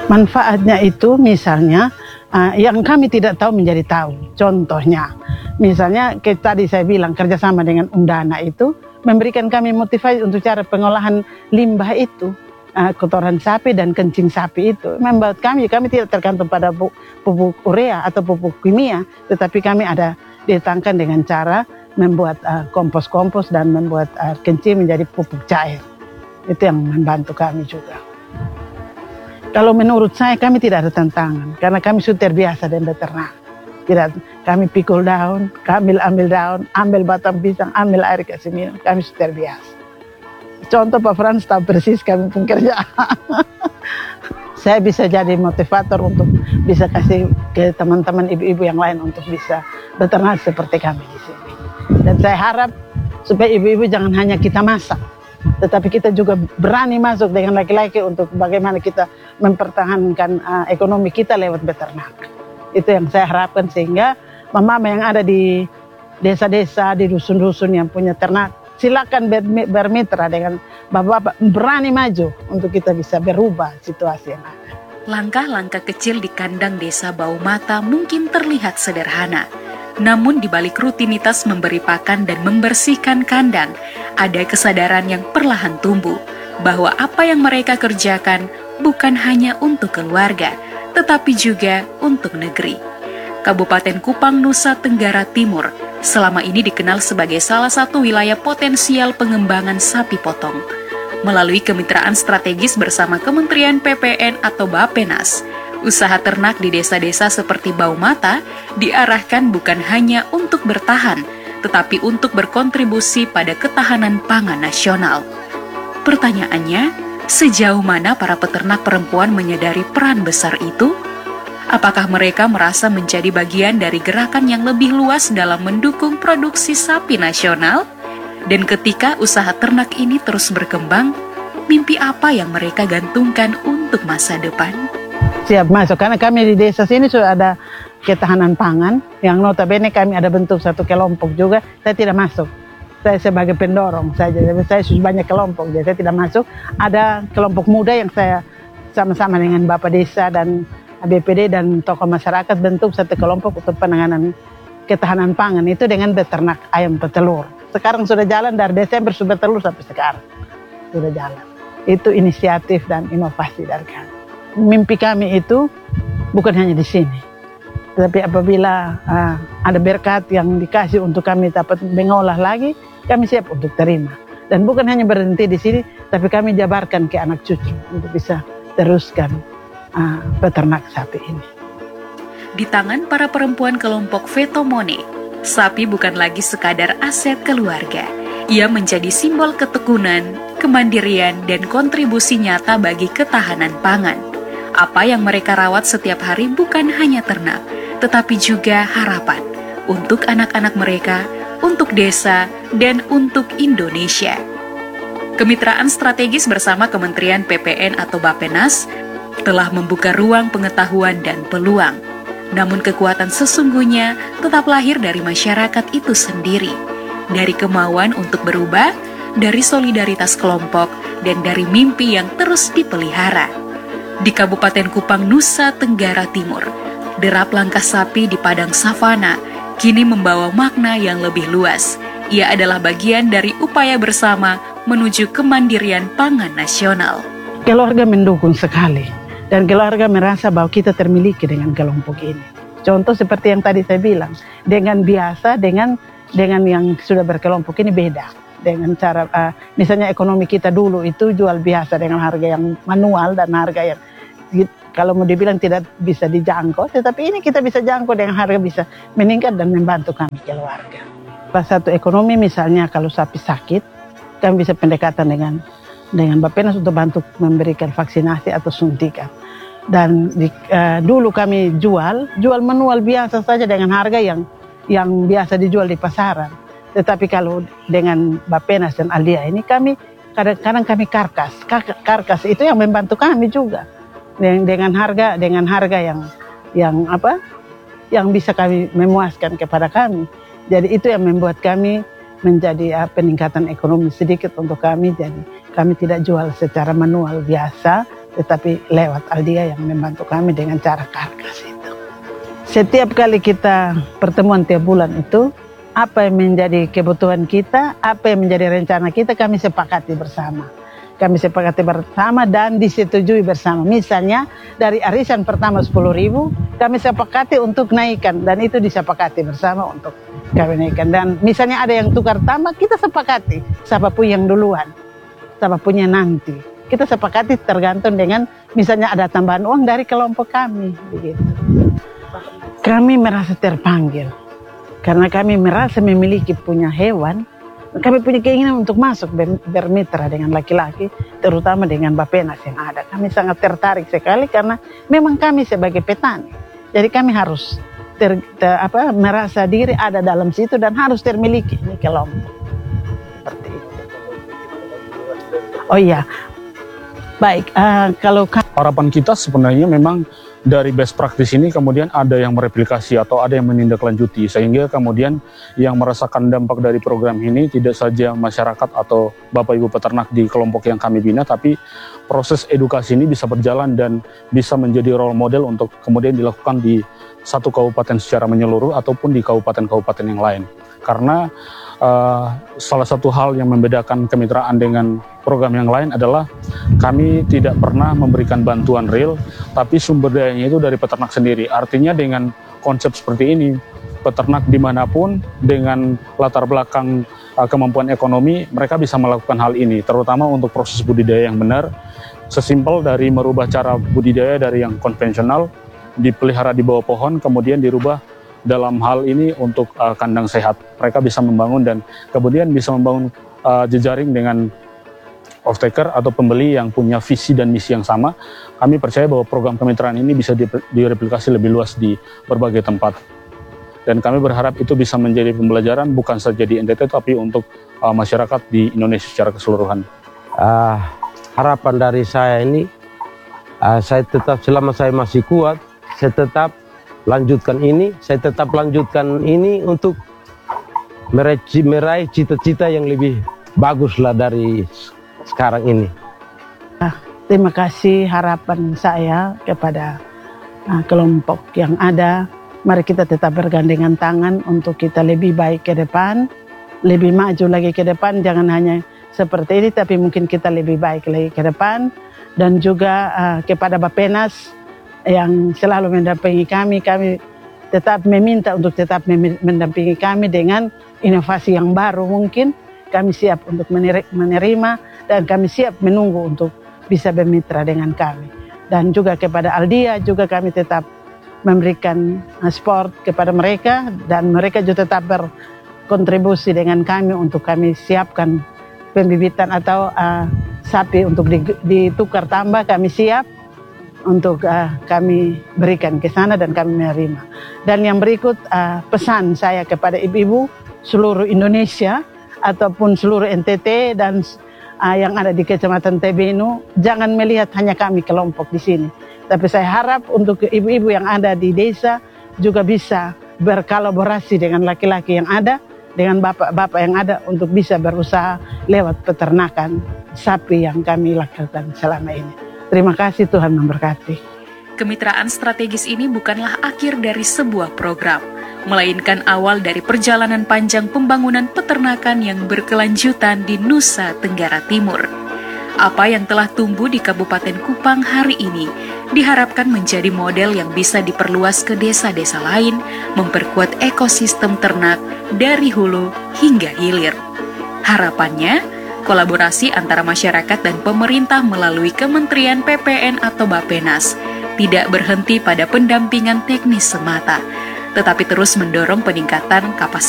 Manfaatnya itu misalnya yang kami tidak tahu menjadi tahu. Contohnya, misalnya kayak tadi saya bilang kerjasama dengan Undana itu memberikan kami motivasi untuk cara pengolahan limbah itu, kotoran sapi dan kencing sapi itu membuat kami tidak tergantung pada pupuk urea atau pupuk kimia, tetapi kami ada ditangkan dengan cara membuat kompos-kompos dan membuat kencing menjadi pupuk cair. Itu yang membantu kami juga. Kalau menurut saya kami tidak ada tantangan karena kami sudah terbiasa dengan beternak. Tidak, kami pikul daun, kami ambil daun, ambil batang pisang, ambil air kasih minum. Kami sudah terbiasa. Contoh Pak Frans tahu persis kami pekerja. Saya bisa jadi motivator untuk bisa kasih ke teman-teman ibu-ibu yang lain untuk bisa beternak seperti kami di sini. Dan saya harap supaya ibu-ibu jangan hanya kita masak, tetapi kita juga berani masuk dengan laki-laki untuk bagaimana kita mempertahankan ekonomi kita lewat beternak. Itu yang saya harapkan sehingga mama-mama yang ada di desa-desa, di dusun-dusun yang punya ternak, silakan bermitra dengan bapak-bapak, berani maju untuk kita bisa berubah situasi yang ada. Langkah-langkah kecil di kandang desa Baumata mungkin terlihat sederhana. Namun di balik rutinitas memberi pakan dan membersihkan kandang, ada kesadaran yang perlahan tumbuh bahwa apa yang mereka kerjakan bukan hanya untuk keluarga, tetapi juga untuk negeri. Kabupaten Kupang, Nusa Tenggara Timur selama ini dikenal sebagai salah satu wilayah potensial pengembangan sapi potong. Melalui kemitraan strategis bersama Kementerian PPN atau Bappenas, usaha ternak di desa-desa seperti Baumata diarahkan bukan hanya untuk bertahan, tetapi untuk berkontribusi pada ketahanan pangan nasional. Pertanyaannya, sejauh mana para peternak perempuan menyadari peran besar itu? Apakah mereka merasa menjadi bagian dari gerakan yang lebih luas dalam mendukung produksi sapi nasional? Dan ketika usaha ternak ini terus berkembang, mimpi apa yang mereka gantungkan untuk masa depan? Siap masuk, karena kami di desa sini sudah ada ketahanan pangan, yang notabene kami ada bentuk satu kelompok juga. Saya tidak masuk, saya sebagai pendorong saja, saya sudah banyak kelompok, jadi saya tidak masuk. Ada kelompok muda yang saya sama-sama dengan Bapak Desa dan BPD dan tokoh masyarakat bentuk satu kelompok untuk penanganan ketahanan pangan itu dengan beternak ayam petelur. Sekarang sudah jalan dari Desember sudah bertelur sampai sekarang, sudah jalan. Itu inisiatif dan inovasi dari kami. Mimpi kami itu bukan hanya di sini, tetapi apabila ada berkat yang dikasih untuk kami dapat mengolah lagi, kami siap untuk terima. Dan bukan hanya berhenti di sini, tapi kami jabarkan ke anak cucu untuk bisa teruskan peternak sapi ini. Di tangan para perempuan kelompok Vetomone, sapi bukan lagi sekadar aset keluarga. Ia menjadi simbol ketekunan, kemandirian, dan kontribusi nyata bagi ketahanan pangan. Apa yang mereka rawat setiap hari bukan hanya ternak, tetapi juga harapan untuk anak-anak mereka, untuk desa, dan untuk Indonesia. Kemitraan strategis bersama Kementerian PPN atau Bappenas telah membuka ruang pengetahuan dan peluang. Namun kekuatan sesungguhnya tetap lahir dari masyarakat itu sendiri, dari kemauan untuk berubah, dari solidaritas kelompok, dan dari mimpi yang terus dipelihara. Di Kabupaten Kupang, Nusa Tenggara Timur, derap langkah sapi di padang savana kini membawa makna yang lebih luas. Ia adalah bagian dari upaya bersama menuju kemandirian pangan nasional. Keluarga mendukung sekali, dan keluarga merasa bahwa kita termiliki dengan kelompok ini. Contoh seperti yang tadi saya bilang, dengan biasa, dengan yang sudah berkelompok ini beda. Dengan cara, misalnya ekonomi kita dulu itu jual biasa dengan harga yang manual dan harga yang kalau mau dibilang tidak bisa dijangkau, tetapi ini kita bisa jangkau dengan harga bisa meningkat dan membantu kami keluarga. Pas satu ekonomi misalnya kalau sapi sakit, kami bisa pendekatan dengan Bappenas untuk bantu memberikan vaksinasi atau suntikan. Dan dulu kami jual manual biasa saja dengan harga yang biasa dijual di pasaran. Tetapi kalau dengan Bappenas dan Aldia ini kami kadang-kadang kami karkas itu yang membantu kami juga dengan harga yang bisa kami memuaskan kepada kami. Jadi itu yang membuat kami menjadi peningkatan ekonomi sedikit untuk kami. Jadi kami tidak jual secara manual biasa, tetapi lewat Aldia yang membantu kami dengan cara karkas itu. Setiap kali kita pertemuan tiap bulan itu, apa yang menjadi kebutuhan kita, apa yang menjadi rencana kita, kami sepakati bersama. Kami sepakati bersama dan disetujui bersama. Misalnya dari arisan pertama 10.000, kami sepakati untuk naikkan dan itu disepakati bersama untuk kami naikkan. Dan misalnya ada yang tukar tambah, kita sepakati siapapun yang duluan, siapapun yang nanti. Kita sepakati tergantung dengan misalnya ada tambahan uang dari kelompok kami, begitu. Kami merasa terpanggil karena kami merasa memiliki punya hewan. Kami punya keinginan untuk masuk bermitra dengan laki-laki, terutama dengan Bappenas yang ada. Kami sangat tertarik sekali karena memang kami sebagai petani. Jadi kami harus merasa diri ada dalam situ dan harus termiliki ini kelompok. Seperti itu. Oh iya, baik. Kalau harapan kita sebenarnya memang dari best practice ini kemudian ada yang mereplikasi atau ada yang menindaklanjuti, sehingga kemudian yang merasakan dampak dari program ini tidak saja masyarakat atau Bapak Ibu peternak di kelompok yang kami bina, tapi proses edukasi ini bisa berjalan dan bisa menjadi role model untuk kemudian dilakukan di satu kabupaten secara menyeluruh ataupun di kabupaten-kabupaten yang lain. Karena salah satu hal yang membedakan kemitraan dengan program yang lain adalah kami tidak pernah memberikan bantuan real, tapi sumber dayanya itu dari peternak sendiri. Artinya dengan konsep seperti ini, peternak dimanapun dengan latar belakang kemampuan ekonomi, mereka bisa melakukan hal ini, terutama untuk proses budidaya yang benar. Sesimpel dari merubah cara budidaya dari yang konvensional, dipelihara di bawah pohon, kemudian dirubah dalam hal ini untuk kandang sehat. Mereka bisa membangun dan kemudian bisa membangun jejaring dengan off-taker atau pembeli yang punya visi dan misi yang sama. Kami percaya bahwa program kemitraan ini bisa direplikasi lebih luas di berbagai tempat. Dan kami berharap itu bisa menjadi pembelajaran bukan saja di NTT tapi untuk masyarakat di Indonesia secara keseluruhan. Harapan dari saya ini, saya tetap selama saya masih kuat, saya tetap lanjutkan ini untuk meraih cita-cita yang lebih bagus lah dari sekarang ini. Terima kasih harapan saya kepada kelompok yang ada. Mari kita tetap bergandengan tangan untuk kita lebih baik ke depan, lebih maju lagi ke depan. Jangan hanya seperti ini, tapi mungkin kita lebih baik lagi ke depan. Dan juga kepada Bappenas yang selalu mendampingi kami tetap meminta untuk tetap mendampingi kami dengan inovasi yang baru mungkin. Kami siap untuk menerima dan kami siap menunggu untuk bisa bermitra dengan kami. Dan juga kepada Aldia juga kami tetap memberikan support kepada mereka dan mereka juga tetap berkontribusi dengan kami untuk kami siapkan pembibitan atau sapi untuk ditukar tambah. Kami siap untuk kami berikan ke sana dan kami menerima. Dan yang berikut pesan saya kepada ibu-ibu seluruh Indonesia ataupun seluruh NTT dan yang ada di Kecamatan Tebenu, jangan melihat hanya kami kelompok di sini. Tapi saya harap untuk ibu-ibu yang ada di desa juga bisa berkolaborasi dengan laki-laki yang ada, dengan bapak-bapak yang ada untuk bisa berusaha lewat peternakan sapi yang kami lakukan selama ini. Terima kasih, Tuhan memberkati. Kemitraan strategis ini bukanlah akhir dari sebuah program, melainkan awal dari perjalanan panjang pembangunan peternakan yang berkelanjutan di Nusa Tenggara Timur. Apa yang telah tumbuh di Kabupaten Kupang hari ini diharapkan menjadi model yang bisa diperluas ke desa-desa lain, memperkuat ekosistem ternak dari hulu hingga hilir. Harapannya, kolaborasi antara masyarakat dan pemerintah melalui Kementerian PPN atau Bappenas tidak berhenti pada pendampingan teknis semata, tetapi terus mendorong peningkatan kapasitas